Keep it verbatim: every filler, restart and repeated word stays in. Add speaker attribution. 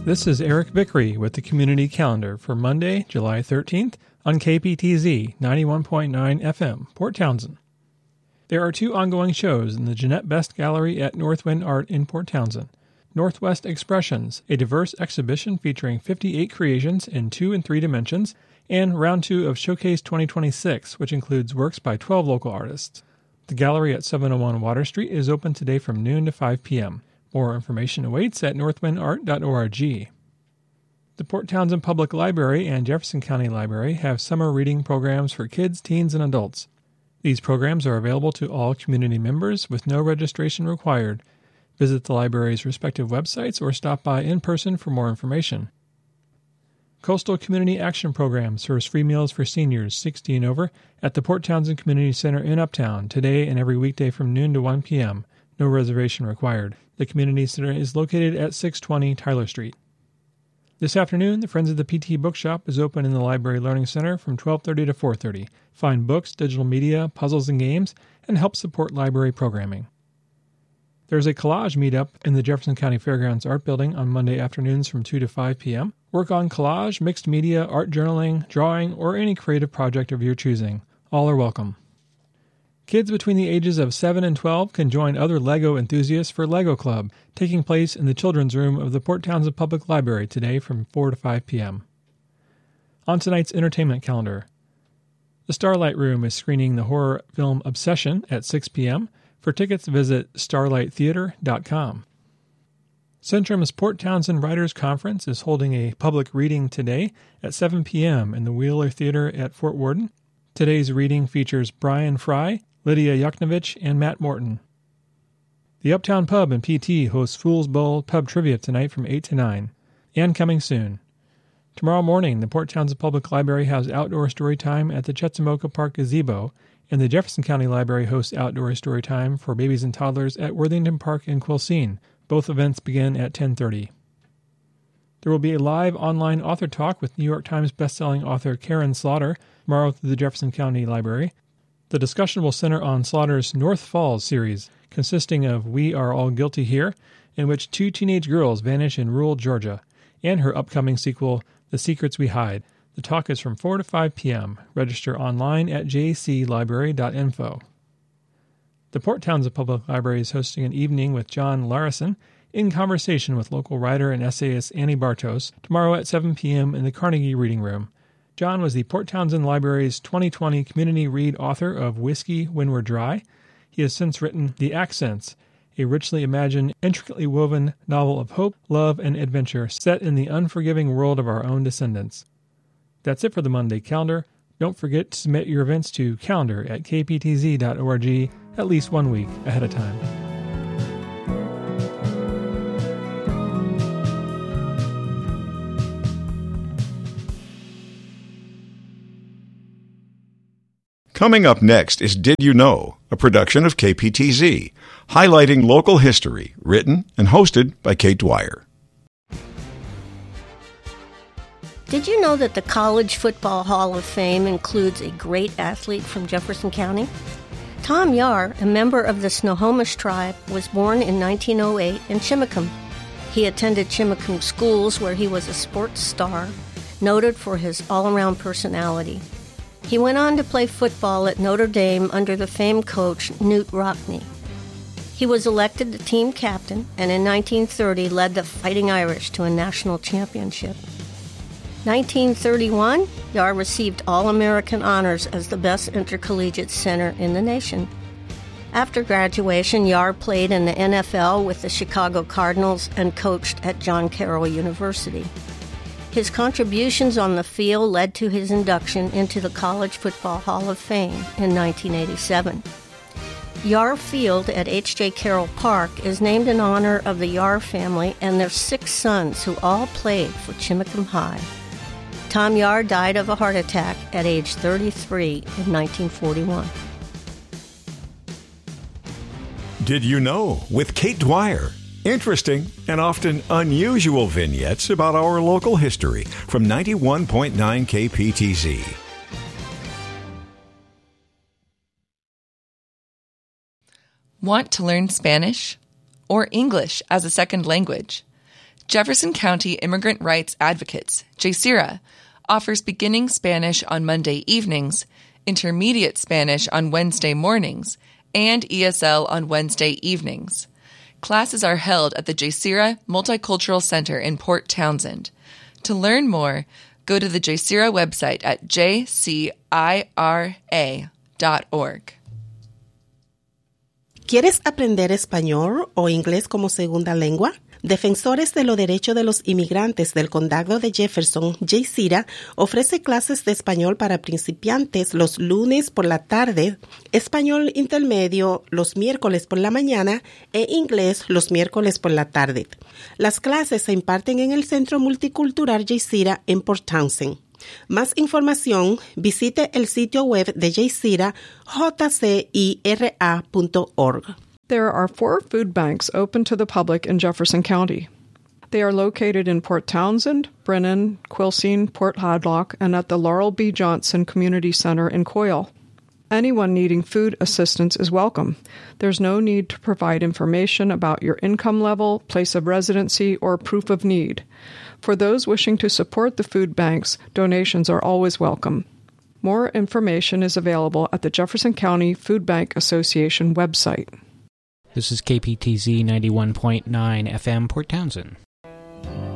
Speaker 1: This is Eric Vickery with the Community Calendar for Monday, July thirteenth on K P T Z ninety-one point nine F M, Port Townsend. There are two ongoing shows in the Jeanette Best Gallery at Northwind Art in Port Townsend. Northwest Expressions, a diverse exhibition featuring fifty-eight creations in two and three dimensions, and Round two of Showcase twenty twenty-six, which includes works by twelve local artists. The gallery at seven oh one Water Street is open today from noon to five p.m. More information awaits at northwind art dot org. The Port Townsend Public Library and Jefferson County Library have summer reading programs for kids, teens, and adults. These programs are available to all community members with no registration required. Visit the library's respective websites or stop by in person for more information. Coastal Community Action Program serves free meals for seniors sixty and over at the Port Townsend Community Center in Uptown today and every weekday from noon to one p.m. No reservation required. The Community Center is located at six twenty Tyler Street. This afternoon, the Friends of the P T Bookshop is open in the Library Learning Center from twelve thirty to four thirty. Find books, digital media, puzzles, and games, and help support library programming. There's a collage meetup in the Jefferson County Fairgrounds Art Building on Monday afternoons from two to five p.m. Work on collage, mixed media, art journaling, drawing, or any creative project of your choosing. All are welcome. Kids between the ages of seven and twelve can join other LEGO enthusiasts for LEGO Club, taking place in the Children's Room of the Port Townsend Public Library today from four to five p.m. On tonight's entertainment calendar, the Starlight Room is screening the horror film Obsession at six p.m. For tickets, visit starlight theater dot com. Centrum's Port Townsend Writers Conference is holding a public reading today at seven p.m. in the Wheeler Theater at Fort Worden. Today's reading features Brian Fry, Lydia Yuknovich, and Matt Morton. The Uptown Pub and P T hosts Fool's Bowl Pub Trivia tonight from eight to nine. And coming soon. Tomorrow morning, the Port Townsend Public Library has outdoor story time at the Chetzemoka Park Gazebo, and the Jefferson County Library hosts outdoor story time for babies and toddlers at Worthington Park in Quilcene. Both events begin at ten thirty. There will be a live online author talk with New York Times bestselling author Karen Slaughter tomorrow through the Jefferson County Library. The discussion will center on Slaughter's North Falls series, consisting of We Are All Guilty Here, in which two teenage girls vanish in rural Georgia, and her upcoming sequel, The Secrets We Hide. The talk is from four to five p.m. Register online at j c library dot info. The Port Townsend Public Library is hosting an evening with John Larison in conversation with local writer and essayist Annie Bartos tomorrow at seven p.m. in the Carnegie Reading Room. John was the Port Townsend Library's twenty twenty Community Read author of Whiskey When We're Dry. He has since written The Accents, a richly imagined, intricately woven novel of hope, love, and adventure set in the unforgiving world of our own descendants. That's it for the Monday calendar. Don't forget to submit your events to calendar at k p t z dot org at least one week ahead of time.
Speaker 2: Coming up next is Did You Know?, a production of K P T Z, highlighting local history, written and hosted by Kate Dwyer.
Speaker 3: Did you know that the College Football Hall of Fame includes a great athlete from Jefferson County? Tom Yar, a member of the Snohomish tribe, was born in nineteen oh eight in Chimacum. He attended Chimacum schools where he was a sports star, noted for his all-around personality. He went on to play football at Notre Dame under the famed coach Knute Rockne. He was elected the team captain and in nineteen thirty led the Fighting Irish to a national championship. nineteen thirty-one, Yar received All-American honors as the best intercollegiate center in the nation. After graduation, Yar played in the N F L with the Chicago Cardinals and coached at John Carroll University. His contributions on the field led to his induction into the College Football Hall of Fame in nineteen eighty-seven. Yar Field at H J Carroll Park is named in honor of the Yar family and their six sons who all played for Chimacum High. Tom Yar died of a heart attack at age thirty-three in nineteen forty-one.
Speaker 2: Did You Know? With Kate Dwyer. Interesting and often unusual vignettes about our local history from ninety-one point nine K P T Z.
Speaker 4: Want to learn Spanish or English as a second language? Jefferson County Immigrant Rights Advocates, J C R A, offers beginning Spanish on Monday evenings, intermediate Spanish on Wednesday mornings, and E S L on Wednesday evenings. Classes are held at the J C R A Multicultural Center in Port Townsend. To learn more, go to the J C R A website at j c i r a dot org.
Speaker 5: ¿Quieres aprender español o inglés como segunda lengua? Defensores de los Derechos de los Inmigrantes del Condado de Jefferson, J C R A, ofrece clases de español para principiantes los lunes por la tarde, español intermedio los miércoles por la mañana e inglés los miércoles por la tarde. Las clases se imparten en el Centro Multicultural J C R A en Port Townsend. Más información, visite el sitio web de J C R A, j c i r a punto org.
Speaker 6: There are four food banks open to the public in Jefferson County. They are located in Port Townsend, Brennan, Quilcene, Port Hadlock, and at the Laurel B. Johnson Community Center in Coyle. Anyone needing food assistance is welcome. There's no need to provide information about your income level, place of residency, or proof of need. For those wishing to support the food banks, donations are always welcome. More information is available at the Jefferson County Food Bank Association website.
Speaker 7: This is K P T Z ninety-one point nine F M, Port Townsend.